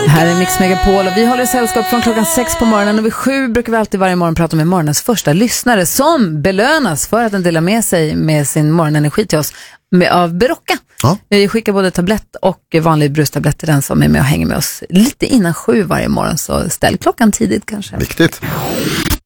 Här är Mix Megapol och vi håller sällskap från klockan 6 på morgonen och vid 7 brukar vi alltid varje morgon prata med morgonens första lyssnare som belönas för att den delar med sig med sin morgonenergi till oss av Berocca. Ja. Vi skickar både tablett och vanlig brustablett till den som är med och hänger med oss lite innan 7 varje morgon, så ställ klockan tidigt kanske. Viktigt.